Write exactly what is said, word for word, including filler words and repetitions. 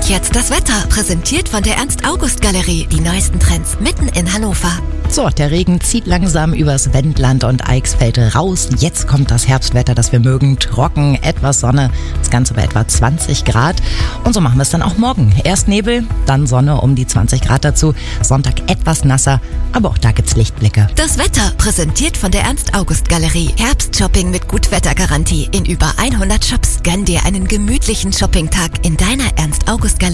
jetzt das Wetter, präsentiert von der Ernst-August-Galerie. Die neuesten Trends mitten in Hannover. So, der Regen zieht langsam übers Wendland und Eichsfeld raus. Jetzt kommt das Herbstwetter, das wir mögen. Trocken, etwas Sonne, das Ganze bei etwa zwanzig Grad. Und so machen wir es dann auch morgen. Erst Nebel, dann Sonne um die zwanzig Grad dazu. Sonntag etwas nasser, aber auch da gibt's Lichtblicke. Das Wetter, präsentiert von der Ernst-August-Galerie. Herbstshopping mit Gutwettergarantie in über hundert Shops. Gönn dir einen gemütlichen Shoppingtag in deiner Ernst-August-Galerie.